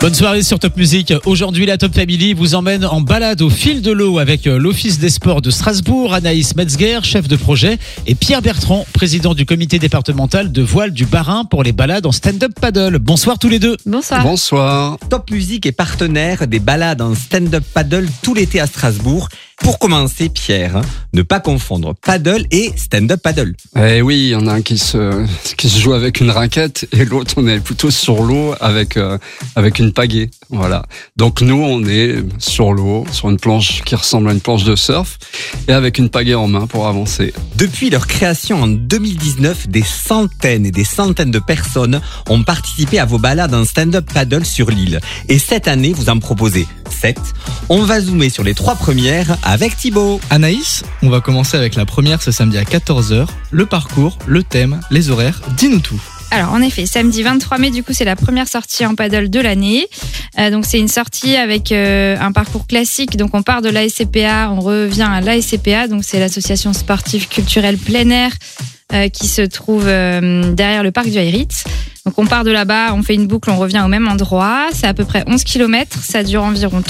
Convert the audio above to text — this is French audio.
Bonne soirée sur Top Music. Aujourd'hui, la Top Family vous emmène en balade au fil de l'eau avec l'Office des sports de Strasbourg, Anaïs Metzger, chef de projet, et Pierre Bertrand, président du comité départemental de voile du Bas-Rhin pour les balades en stand-up paddle. Bonsoir tous les deux. Bonsoir. Bonsoir. Top Music est partenaire des balades en stand-up paddle tout l'été à Strasbourg. Pour commencer, Pierre, ne pas confondre paddle et stand-up paddle. Eh oui, il y en a un qui se joue avec une raquette et l'autre on est plutôt sur l'eau avec une pagaie. Voilà. Donc nous on est sur l'eau, sur une planche qui ressemble à une planche de surf et avec une pagaie en main pour avancer. Depuis leur création en 2019, des centaines et des centaines de personnes ont participé à vos balades en stand-up paddle sur l'île. Et cette année, vous en proposez 7. On va zoomer sur les 3 premières avec Thibaut. Anaïs, on va commencer avec la première ce samedi à 14h. Le parcours, le thème, les horaires, dis-nous tout. Alors en effet, samedi 23 mai, du coup, c'est la première sortie en paddle de l'année. Donc c'est une sortie avec un parcours classique. Donc on part de l'ASCPA, on revient à l'ASCPA. Donc c'est l'association sportive culturelle plein air qui se trouve derrière le parc du Heiritz. Donc on part de là-bas, on fait une boucle, on revient au même endroit. C'est à peu près 11 km, ça dure environ